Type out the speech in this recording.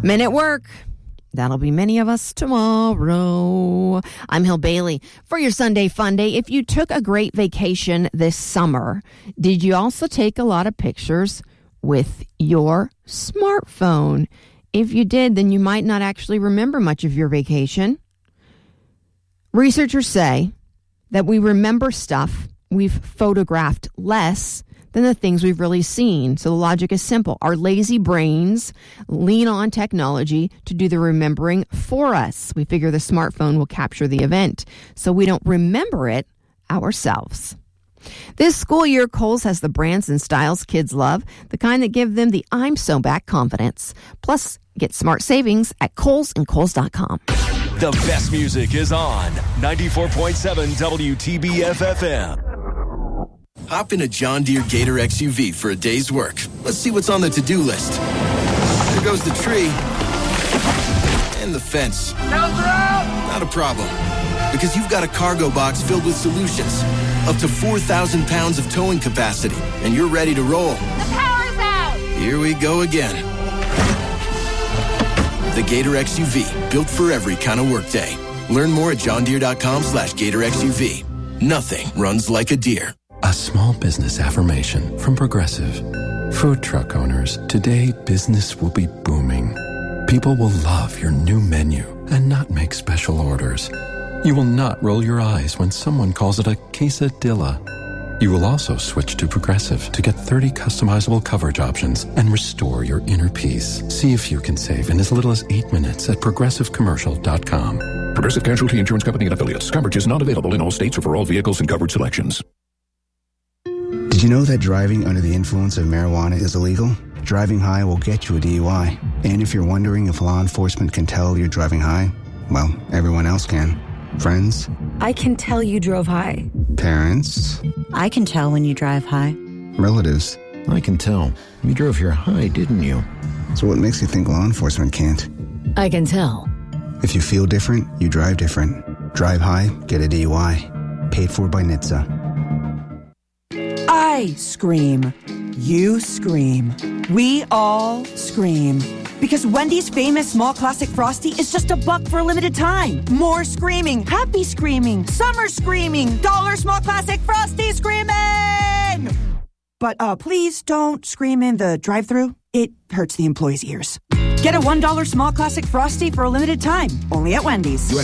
Men at work. That'll be many of us tomorrow. I'm Hill Bailey. For your Sunday Fun Day, if you took a great vacation this summer, did you also take a lot of pictures with your smartphone? If you did, then you might not actually remember much of your vacation. Researchers say that we remember stuff we've photographed less than the things we've really seen. So the logic is simple. Our lazy brains lean on technology to do the remembering for us. We figure the smartphone will capture the event, so we don't remember it ourselves. This school year, Kohl's has the brands and styles kids love, the kind that give them the I'm so back confidence. Plus, get smart savings at Kohl's and Kohl's.com. The best music is on 94.7 WTBF-FM. Hop in a John Deere Gator XUV for a day's work. Let's see what's on the to-do list. There goes the tree. And the fence. Not a problem. Because you've got a cargo box filled with solutions. Up to 4,000 pounds of towing capacity. And you're ready to roll. The power's out! Here we go again. The Gator XUV. Built for every kind of workday. Learn more at johndeere.com/Gator XUV. Nothing runs like a Deere. A small business affirmation from Progressive. Food truck owners, today business will be booming. People will love your new menu and not make special orders. You will not roll your eyes when someone calls it a quesadilla. You will also switch to Progressive to get 30 customizable coverage options and restore your inner peace. See if you can save in as little as 8 minutes at progressivecommercial.com. Progressive Casualty Insurance Company and Affiliates. Coverage is not available in all states or for all vehicles and coverage selections. Did you know that driving under the influence of marijuana is illegal? Driving high will get you a DUI. And if you're wondering if law enforcement can tell you're driving high, well, everyone else can. Friends? I can tell you drove high. Parents? I can tell when you drive high. Relatives? I can tell. You drove here high, didn't you? So what makes you think law enforcement can't? I can tell. If you feel different, you drive different. Drive high, get a DUI. Paid for by NHTSA. I scream. You scream. We all scream. Because Wendy's famous small classic Frosty is just $1 for a limited time. More screaming, happy screaming, summer screaming, dollar small classic Frosty screaming! But please don't scream in the drive-thru. It hurts the employees' ears. Get a $1 small classic Frosty for a limited time, only at Wendy's.